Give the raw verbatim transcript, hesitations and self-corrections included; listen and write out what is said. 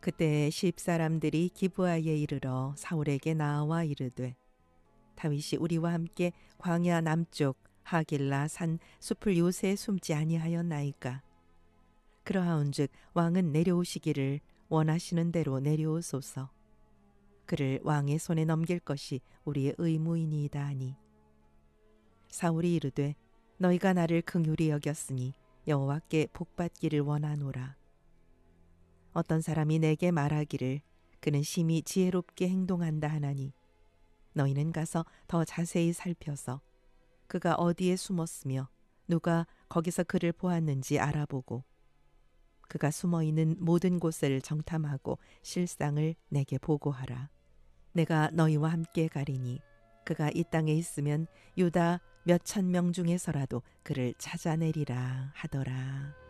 그때 십 사람들이 기브아에 이르러 사울에게 나와 이르되 다윗이 우리와 함께 광야 남쪽 하길라 산 숲을 요새 숨지 아니하였나이까. 그러하온즉 왕은 내려오시기를 원하시는 대로 내려오소서. 그를 왕의 손에 넘길 것이 우리의 의무이니이다 하니 사울이 이르되 너희가 나를 긍휼히 여겼으니 여호와께 복받기를 원하노라. 어떤 사람이 내게 말하기를 그는 심히 지혜롭게 행동한다 하나니 너희는 가서 더 자세히 살펴서 그가 어디에 숨었으며 누가 거기서 그를 보았는지 알아보고 그가 숨어있는 모든 곳을 정탐하고 실상을 내게 보고하라. 내가 너희와 함께 가리니 그가 이 땅에 있으면 유다 몇 천 명 중에서라도 그를 찾아내리라 하더라.